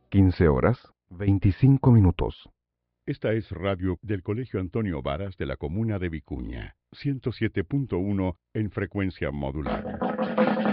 15 horas 25 minutos. Esta es radio del Colegio Antonio Varas de la comuna de Vicuña, 107.1 en frecuencia modulada.